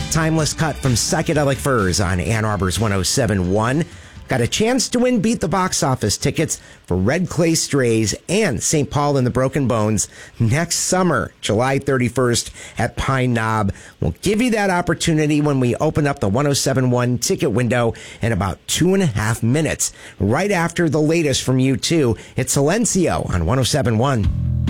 Timeless cut from Psychedelic Furs on Ann Arbor's 107.1. Got a chance to win Beat the Box Office tickets for Red Clay Strays and St. Paul and the Broken Bones next summer, July 31st at Pine Knob. We'll give you that opportunity when we open up the 107.1 ticket window in about 2.5 minutes. Right after the latest from U2, it's Silencio on 107.1.